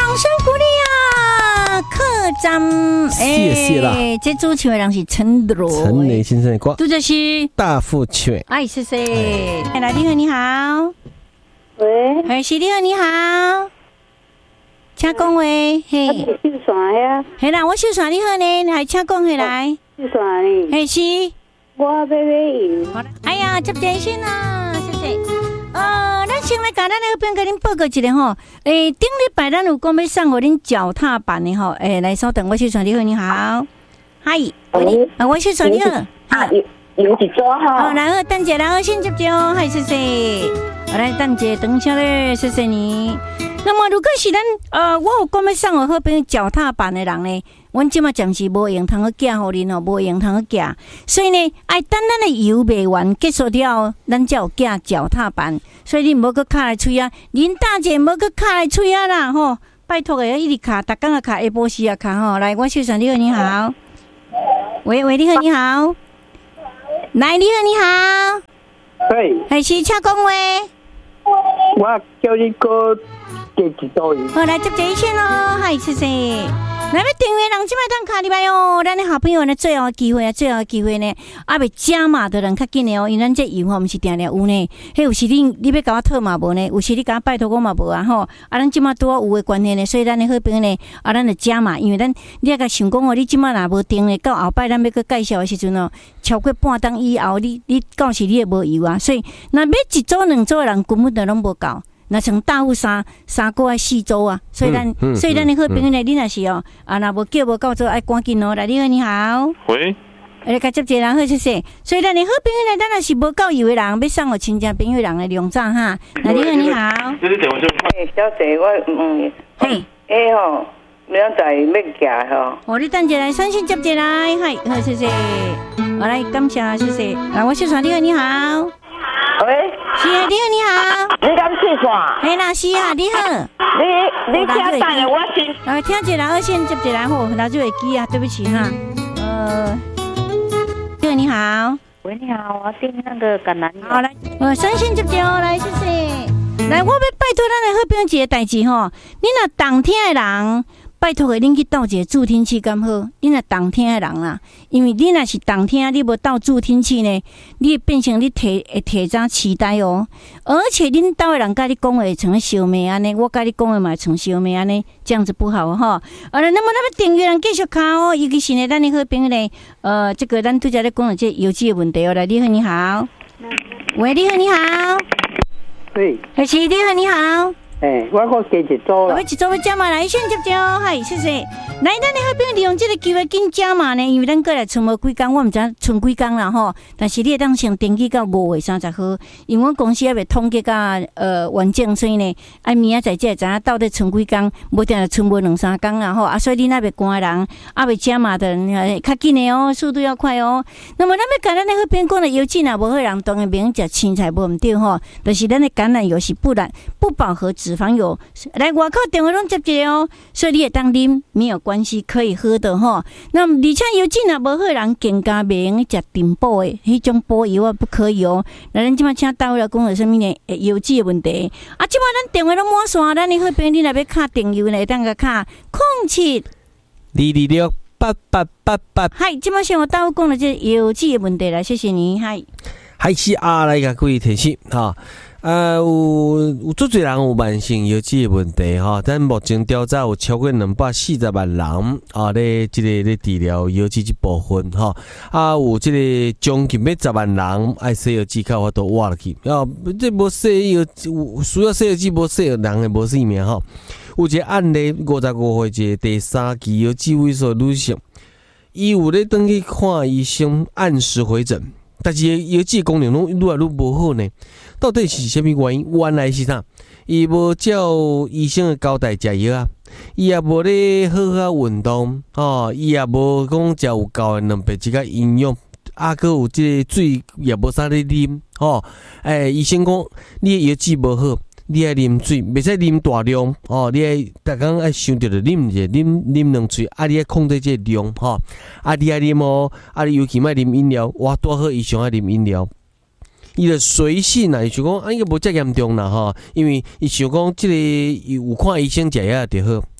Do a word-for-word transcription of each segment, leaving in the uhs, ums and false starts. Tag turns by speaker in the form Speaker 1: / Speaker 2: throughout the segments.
Speaker 1: 掌声鼓励啊！客栈，
Speaker 2: 谢谢啦。
Speaker 1: 欸、这主唱的人是陈雷，
Speaker 2: 陈雷先生的歌，
Speaker 1: 这就是
Speaker 2: 大富犬。
Speaker 1: 哎，谢谢。哎，来，你好，你好。
Speaker 3: 喂，
Speaker 1: 哎，是你好，你好。请讲话，嘿。
Speaker 3: 秀山呀？
Speaker 1: 嘿啦，我秀山你好呢，来，请讲下来。
Speaker 3: 秀山呢？
Speaker 1: 嘿是。
Speaker 3: 我要买油。
Speaker 1: 哎呀，接电信啦，谢谢。呃，咱先来甲咱那边甲恁报告一下吼。诶、欸，顶礼拜咱有讲要送互恁脚踏板的吼。诶、欸，来稍等，我秀山你好，你好。嗨，喂，啊，我秀山你好。
Speaker 3: 啊，有有一组哈。
Speaker 1: 好，然后等者，然后先接电话，嗨，谢谢。好，来等者，等一下咧，谢谢你。那么如果是咱呃，我有讲要送互好边脚踏板的人呢，阮即马暂时无用通去寄互恁哦，无用通去寄，所以呢，爱等咱的油卖完结束了，咱才有寄脚踏板。所以你唔好搁卡来吹啊，林大姐唔好搁卡来吹啊啦吼，拜托个一直卡，逐工啊卡，下晡时啊卡吼。来，我秀山你好，你好。喂喂，你好，你好。来，你好，你好。
Speaker 3: 对。
Speaker 1: 还是请讲话。
Speaker 3: 我叫你哥给几多油？
Speaker 1: 好，来接这一线咯，嗨，谢谢。来，要订阅人即摆当卡礼拜哦，咱的好朋友呢，最后的机会啊，最后的机会呢，啊，未加码的人较紧的哦，因为咱这油吼，毋是定定有呢，迄有时你你要甲我讨嘛无呢，有时你甲我拜托我嘛无啊吼，啊，咱即摆拄好有的关系呢，所以咱的好朋友呢，啊，咱就加码，因为咱你也甲想讲哦，你即摆若无订呢，到后摆咱要去介绍的时阵哦，超过半档以后，你你到时你也无油啊，所以若买一组两组的人根本就拢无够。那像大户三三个啊四周啊，所以咱、嗯嗯、所以咱的好朋友呢，你若是哦啊，若无叫无到做爱赶紧哦。来，你好，你好。
Speaker 4: 喂。
Speaker 1: 来，甲接一个人好，谢谢。所以咱的好朋友呢，咱若是无够油的人，要送互亲戚朋友人的量账哈。来，你好，你好。
Speaker 4: 这是电话就快。
Speaker 3: 小姐，我嗯，
Speaker 1: 嘿，
Speaker 3: 哎吼，明仔要寄吼。
Speaker 1: 哦，你等一下来，先先接一来，嗨，好，谢谢。好，来，感谢，谢谢。来，我秀传，你好，你好。
Speaker 3: 喂，
Speaker 1: 是啊，你好，你好。
Speaker 3: 你敢去线？
Speaker 1: 嘿啦，是啊，你好。
Speaker 3: 你你听等下，我先。
Speaker 1: 来，听一个，我先接一个好，老就会记啊，对不起哈。呃，你好，你好。
Speaker 5: 喂，你好，我要订那个橄榄油。
Speaker 1: 好，来，我先先接电话来，谢谢。来，我要拜托咱的好朋友一个代志吼，你若当天的人。拜托个，恁去斗一个助听器敢好？恁若当听的人啦，因为你若是当听，你无斗助听器呢，你会变成你提会提早期待哦。而且恁斗的人甲你讲话会成小妹安尼，我甲你讲话嘛会成小妹安尼，这样子不好哈。好了，那么那么订阅人继续卡哦，尤其是呢，咱的好朋友呢，呃，这个咱拄则咧讲的这邮寄的问题哦。来，你好，你好。喂，你好，你好。
Speaker 3: 对。
Speaker 1: 还是你好，你好。
Speaker 3: 诶，我我加一组啦。
Speaker 1: 我一组要加码来，先接接哦，嗨，谢谢。来，咱的好朋友利用这个机会紧加码呢，因为咱过来剩无几工，我毋知剩几工啦吼。但是你会当先登记到五月三十号，因为我公司还未统计到呃完整，所以呢，啊明仔载才会知影到底剩几工，无定剩无两三工啦吼。啊，所以你那边赶的人，啊未加码的人，较紧的哦，速度要快哦。那么咱要甲咱的好朋友讲的邮寄若无好人，当然免食青菜无毋对吼。但是咱的橄榄油是不然不饱和脂肪油，来外口电话拢接一个哦，所以你会当啉没有关系，可以喝的吼。那么而且邮寄若无好人，更加袂用食丁补的，迄种补油啊不可以哦。那咱即马请到了讲有啥物呢？邮寄的问题啊，即马咱电话拢满线，咱的好朋友你若要卡订油呢，当个卡空七
Speaker 2: 二二六八八八八。
Speaker 1: 嗨，即马先我到讲了这邮寄的问题啦，谢谢你，嗨。
Speaker 2: 还是啊，来甲各位提醒哈。呃，有有足侪人有慢性腰子的问题哈，但目前调查有超过两百四十万人啊，咧即个咧治疗腰子这部分哈，啊有即个将近要十万人爱洗腰子靠法度活落去，啊，这无洗腰有需要洗腰子无洗人的无性命哈。有一个案例，五十五岁一个第三期腰子萎缩女性，伊有咧登去看医生，按时回诊。但是腰子功能拢愈来愈无好呢，到底是啥物原因？原来是啥？伊无照医生的交代食药啊，伊也无咧好好运动，哦，伊也无讲食有够的蛋白质甲营养，啊，佮有即个水也无啥咧啉，哦，诶、欸，医生讲你的腰子无好。你爱啉水，袂使啉大量哦。你爱逐工爱想着着啉者，啉啉两喙，啊，你爱控制这量吼。啊，你爱啉哦，啊，你尤其莫啉饮料，哇，多好，伊上爱啉饮料。伊就随性啦，伊想讲啊，应该无遮严重啦吼，因为伊想讲即个有看医生食药就好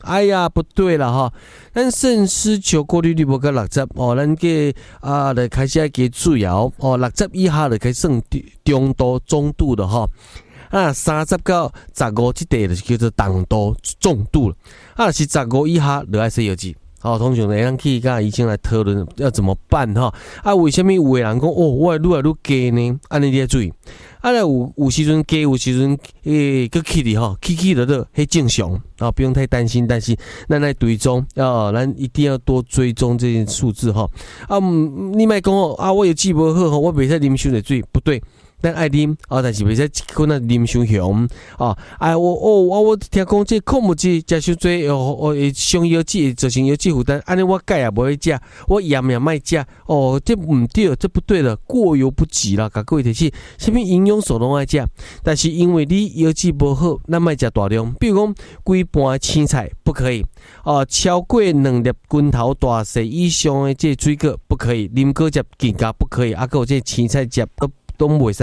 Speaker 2: 哎呀，不对了哈！咱肾丝球过滤率无到六十哦，咱个啊，来开始要加注意哦，六十以下就可以算中度、中度的哈。啊，三十到十五这块就是叫做重度、重度了。啊，是十五以下就要洗药剂。好、哦，通常咱去甲医生来讨论要怎么办哈？啊，为什么有的人讲哦，我愈来愈低呢？安尼你要注意。啊，有有时阵低，有时阵诶，佮起哩吼，起起落落，迄正常啊，不用太担心。但是咱来追踪，啊，咱一定要多追踪这些数字哈。啊，你莫讲哦，啊，我有记无好吼，我袂使啉伤热水，不对。咱爱啉啊，但是袂使可能啉伤凶啊！哎，我哦，我我听讲这矿物质食伤多哦，哦会伤腰子，会造成腰子负担。安尼我钙也无会食，我盐也莫食哦，这唔对，这不对了，过犹不及啦！甲各位提醒，什么营养素拢爱食，但是因为你腰子无好，咱莫食大量。比如讲，规盘青菜不可以哦，超过两粒拳头大细以上的这水果不可以，啉果汁更加不可以，啊，还有这青菜汁都都袂使。